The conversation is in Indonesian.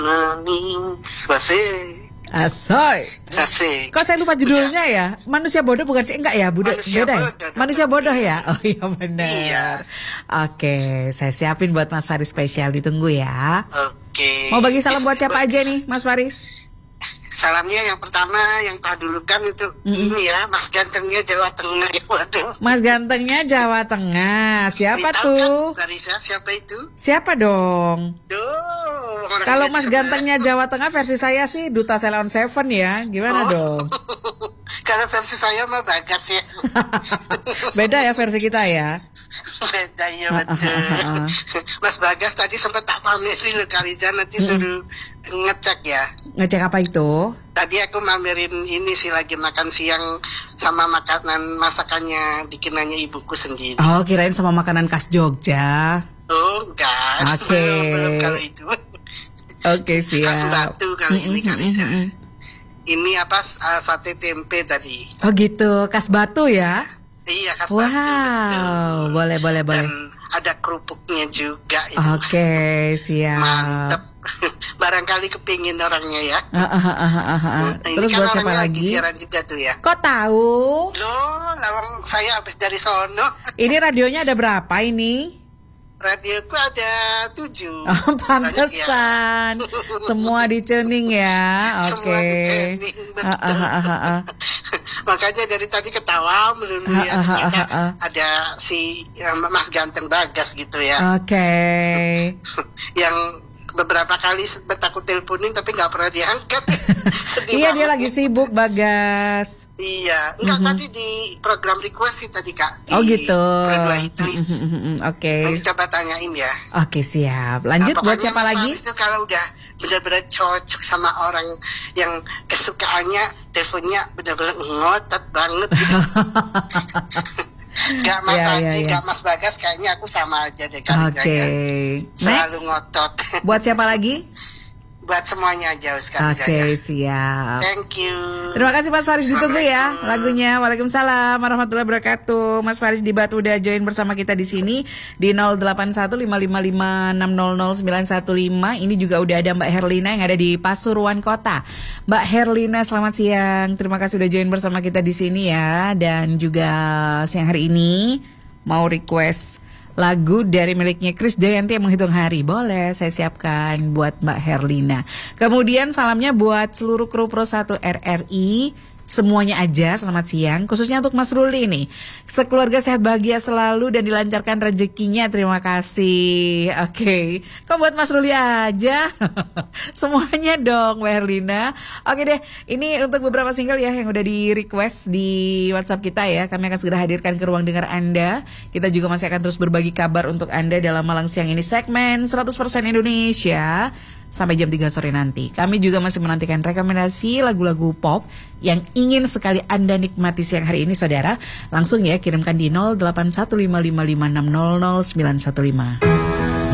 Nangis, masih. Asoy. Asik. Kok saya lupa judulnya ya? Manusia bodoh bukan sih? Enggak ya? Beda ya? Manusia bodoh ya? Oh iya benar. Iya. Oke, saya siapin buat Mas Faris spesial. Ditunggu ya. Oke. Mau bagi salam buat siapa aja nih Mas Faris? Salamnya yang pertama yang tak dulu kan itu ini ya, Mas Gantengnya Jawa Tengah ya, waduh. Mas Gantengnya Jawa Tengah. Siapa tuh? Kan, Larissa, siapa itu? Siapa dong? Kalau Mas Gantengnya Jawa Tengah versi saya sih Duta Selon Seven ya. Gimana dong? Kalau versi saya mah Bagas ya. Beda ya versi kita ya. Beda ya betul. Mas Bagas tadi sempat tak pamerin loh Kaliza, nanti suruh ngecek ya. Ngecek apa itu? Tadi aku mamerin ini sih, lagi makan siang sama makanan masakannya bikinannya ibuku sendiri. Oh, kirain sama makanan khas Jogja. Oh enggak. Oke. Belum kalau itu. Oke, siap. Khas Batu kali ini Kaliza. Ini apa, sate tempe tadi. Oh gitu, khas Batu ya? Iya, khas wow, Batu, betul. Boleh. Dan ada kerupuknya juga itu. Oke, siap. Mantep. Barangkali kepingin orangnya ya. Terus ini kan buat siapa lagi? Siaran juga tuh ya. Kok tahu? Loh, lawang saya habis dari sono. Ini radionya ada berapa ini? Radioku ada 7. Oh, pantesan. Semua dicening ya. Oke. Semua dicening, betul. Makanya dari tadi ketawa melulu ya. Ada si Mas Ganteng Bagas gitu ya. Oke. Yang beberapa kali aku teleponin tapi nggak pernah diangkat. Iya, dia lagi sibuk Bagas. Iya, enggak tadi di program request sih tadi Kak. Oh gitu. Oke. Nanti coba tanyain ya. Oke, siap. Lanjut buat siapa lagi? Itu kalau udah benar-benar cocok sama orang yang kesukaannya, teleponnya benar-benar ngotot banget gitu. Gak Mas Haji, gak Mas Bagas, kayaknya aku sama aja deh kan. Oke. Selalu ngotot. Buat siapa lagi? Buat semuanya aja sekali. Oke, siap. Thank you. Terima kasih Mas Faris, ditunggu ya lagunya. Waalaikumsalam warahmatullahi wabarakatuh. Mas Faris di Batu udah join bersama kita di sini di 081555600915. Ini juga udah ada Mbak Herlina yang ada di Pasuruan Kota. Mbak Herlina, selamat siang. Terima kasih udah join bersama kita di sini ya. Dan juga siang hari ini mau request lagu dari miliknya Krisdayanti yang menghitung hari. Boleh saya siapkan buat Mbak Herlina. Kemudian salamnya buat seluruh kru Pro 1 RRI. Semuanya aja, selamat siang. Khususnya untuk Mas Ruli nih. Sekeluarga sehat bahagia selalu dan dilancarkan rezekinya. Terima kasih. Oke. Kok buat Mas Ruli aja? Semuanya dong, Mbak Herlina. Oke deh, ini untuk beberapa single ya yang udah di request di WhatsApp kita ya. Kami akan segera hadirkan ke ruang dengar Anda. Kita juga masih akan terus berbagi kabar untuk Anda dalam Malang Siang ini, segmen 100% Indonesia sampai jam 3 sore nanti. Kami juga masih menantikan rekomendasi lagu-lagu pop yang ingin sekali Anda nikmati siang hari ini, saudara. Langsung ya kirimkan di 081555600915.